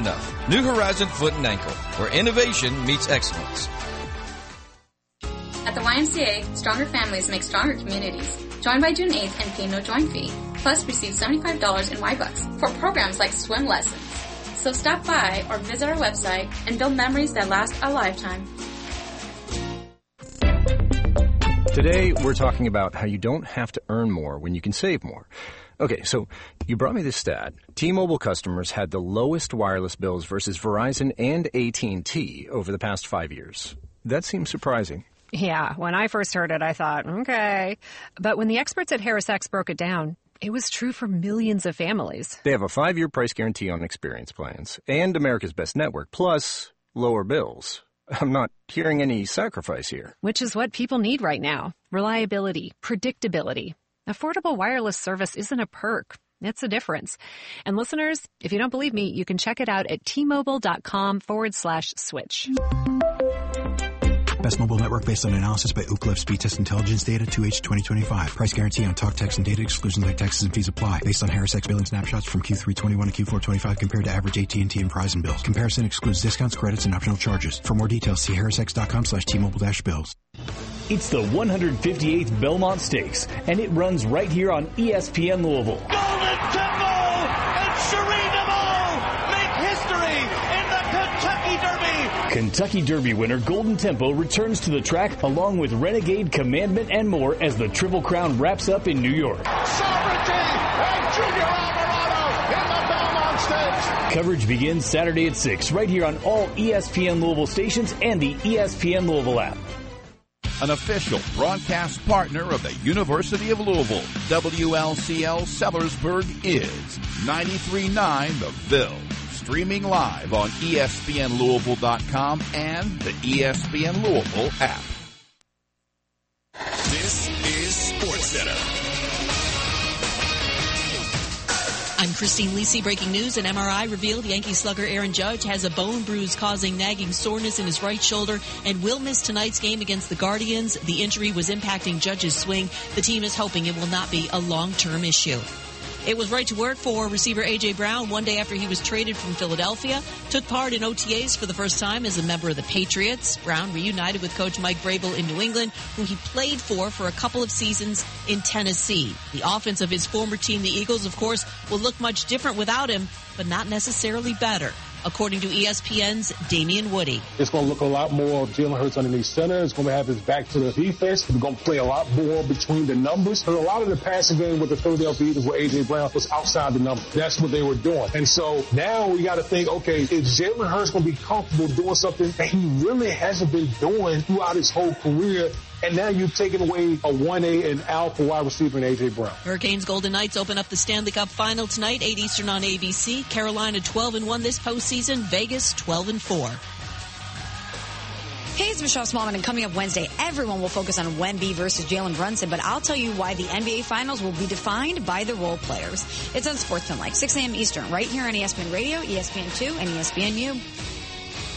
enough. New Horizon Foot and Ankle, where innovation meets excellence. At the YMCA, stronger families make stronger communities. Join by June 8th and pay no join fee. Plus, receive $75 in Y-Bucks for programs like swim lessons. So stop by or visit our website and build memories that last a lifetime. Today, we're talking about how you don't have to earn more when you can save more. Okay, so you brought me this stat. T-Mobile customers had the lowest wireless bills versus Verizon and AT&T over the past 5 years. That seems surprising. Yeah, when I first heard it, I thought, okay. But when the experts at HarrisX broke it down, it was true for millions of families. They have a 5-year price guarantee on experience plans and America's Best Network, plus lower bills. I'm not hearing any sacrifice here. Which is what people need right now. Reliability, predictability. Affordable wireless service isn't a perk. It's a difference. And listeners, if you don't believe me, you can check it out at tmobile.com/switch. Best mobile network based on analysis by Ookla Speed Test Intelligence data 2H 2025. Price guarantee on talk, text, and data exclusions like taxes and fees apply. Based on HarrisX billing snapshots from Q3 21 to Q4 25 compared to average AT&T and Verizon bills. Comparison excludes discounts, credits, and optional charges. For more details, see harrisx.com/T-Mobile-bills. It's the 158th Belmont Stakes, and it runs right here on ESPN Louisville. Golden Temple and Cherie DeVos make history in the Kentucky Derby. Kentucky Derby winner Golden Tempo returns to the track along with Renegade, Commandment, and more as the Triple Crown wraps up in New York. Sovereignty and Junior Alvarado in the Belmont Stakes. Coverage begins Saturday at 6 right here on all ESPN Louisville stations and the ESPN Louisville app. An official broadcast partner of the University of Louisville, WLCL Sellersburg is 93.9 The Ville. Streaming live on ESPNLouisville.com and the ESPN Louisville app. This is SportsCenter. I'm Christine Lisi. Breaking news: an MRI revealed Yankee slugger Aaron Judge has a bone bruise causing nagging soreness in his right shoulder and will miss tonight's game against the Guardians. The injury was impacting Judge's swing. The team is hoping it will not be a long-term issue. It was right to work for receiver A.J. Brown one day after he was traded from Philadelphia. Took part in OTAs for the first time as a member of the Patriots. Brown reunited with coach Mike Vrabel in New England, who he played for a couple of seasons in Tennessee. The offense of his former team, the Eagles, of course, will look much different without him, but not necessarily better, according to ESPN's Damian Woody. It's going to look a lot more of Jalen Hurts underneath center. It's going to have his back to the defense. We're going to play a lot more between the numbers. But a lot of the passing game with the Philadelphia Eagles with A.J. Brown was outside the number. That's what they were doing. And so now we got to think, okay, is Jalen Hurts going to be comfortable doing something that he really hasn't been doing throughout his whole career? And now you've taken away a 1A and alpha wide receiver in A.J. Brown. Hurricanes Golden Knights open up the Stanley Cup Final tonight, 8 Eastern on ABC. Carolina 12-1 this postseason. Vegas 12-4. Hey, it's Michelle Smallman, and coming up Wednesday, everyone will focus on Wemby versus Jalen Brunson, but I'll tell you why the NBA Finals will be defined by the role players. It's on Sportsman Like 6 a.m. Eastern, right here on ESPN Radio, ESPN2, and ESPNU.